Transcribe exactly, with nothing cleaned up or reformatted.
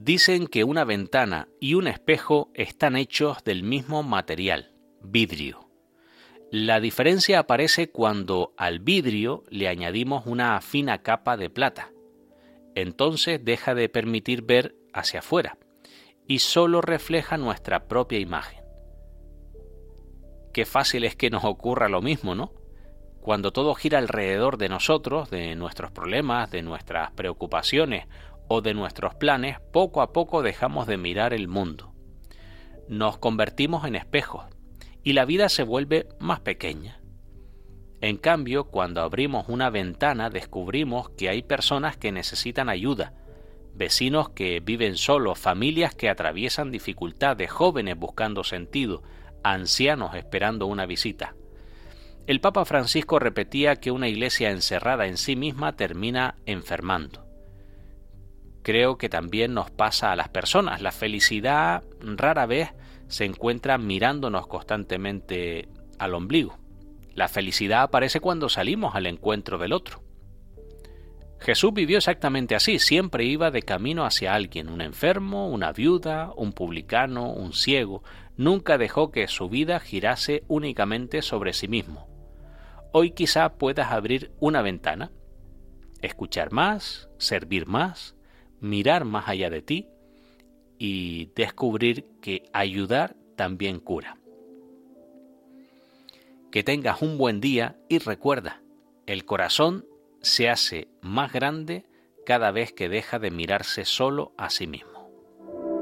Dicen que una ventana y un espejo están hechos del mismo material, vidrio. La diferencia aparece cuando al vidrio le añadimos una fina capa de plata. Entonces deja de permitir ver hacia afuera y solo refleja nuestra propia imagen. Qué fácil es que nos ocurra lo mismo, ¿no? Cuando todo gira alrededor de nosotros, de nuestros problemas, de nuestras preocupaciones o de nuestros planes, poco a poco dejamos de mirar el mundo. Nos convertimos en espejos y la vida se vuelve más pequeña. En cambio, cuando abrimos una ventana descubrimos que hay personas que necesitan ayuda, vecinos que viven solos, familias que atraviesan dificultades, jóvenes buscando sentido, ancianos esperando una visita. El Papa Francisco repetía que una iglesia encerrada en sí misma termina enfermando. Creo que también nos pasa a las personas. La felicidad rara vez se encuentra mirándonos constantemente al ombligo. La felicidad aparece cuando salimos al encuentro del otro. Jesús vivió exactamente así, siempre iba de camino hacia alguien, un enfermo, una viuda, un publicano, un ciego. Nunca dejó que su vida girase únicamente sobre sí mismo. Hoy quizá puedas abrir una ventana, escuchar más, servir más, mirar más allá de ti y descubrir que ayudar también cura. Que tengas un buen día y recuerda, el corazón se hace más grande cada vez que deja de mirarse solo a sí mismo.